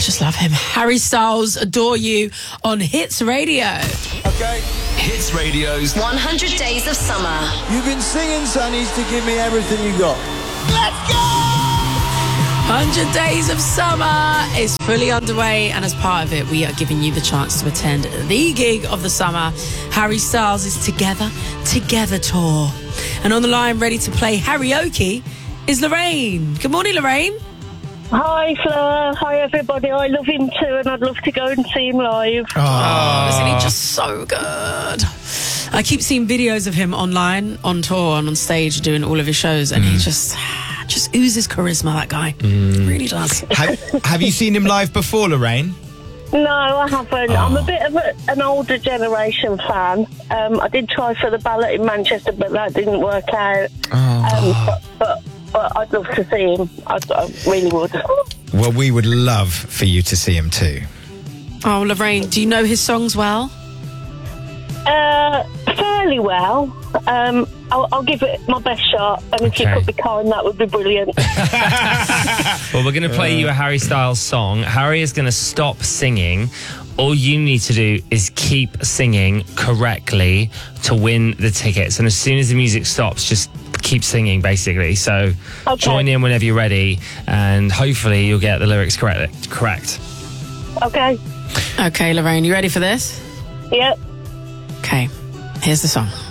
Just love him. Harry Styles, Adore You on Hits Radio. Okay. Hits Radio's 100 Days of Summer. You've been singing, Sonny's, to give me everything you got. Let's go! 100 Days of Summer is fully underway, and as part of it, we are giving you the chance to attend the gig of the summer. Harry Styles is Together Tour. And on the line, ready to play karaoke, is Lorraine. Good morning, Lorraine. Hi, Fleur. Hi, everybody. I love him too, and I'd love to go and see him live. Oh, isn't he just so good? I keep seeing videos of him online, on tour, and on stage doing all of his shows, and he just oozes charisma, that guy. Really does. Have you seen him live before, Lorraine? No, I haven't. I'm a bit of an older generation fan. I did try for the ballot in Manchester, but that didn't work out. But I'd love to see him. I really would. Well, we would love for you to see him too. Oh, Lorraine, do you know his songs well? Fairly well. I'll give it my best shot, and if you could be kind, that would be brilliant. Well, we're going to play you a Harry Styles song. Harry is going to stop singing. All you need to do is keep singing correctly to win the tickets. And as soon as the music stops, just keep singing, basically. So join in whenever you're ready, and hopefully you'll get the lyrics correct. Okay. Okay, Lorraine, you ready for this? Yep. Okay, here's the song.